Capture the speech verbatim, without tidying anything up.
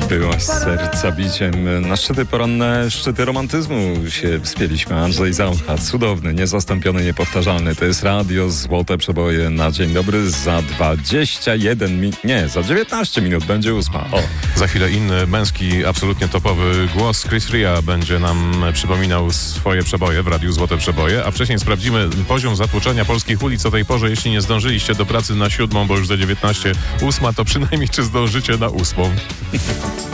Byłaś serca biciem. Na szczyty poranne, szczyty romantyzmu się wspięliśmy. Andrzej Zaucha, cudowny, niezastąpiony, niepowtarzalny. To jest radio Złote Przeboje na dzień dobry. Za dwadzieścia jeden minut, nie, za dziewiętnaście minut będzie ósma. O. Za chwilę inny, męski, absolutnie topowy głos. Chris Ria będzie nam przypominał swoje przeboje w radiu Złote Przeboje, a wcześniej sprawdzimy poziom zatłoczenia polskich ulic o tej porze. Jeśli nie zdążyliście do pracy na siódmą, bo już za dziewiętnaście ósma, to przynajmniej czy zdążycie na ósmą.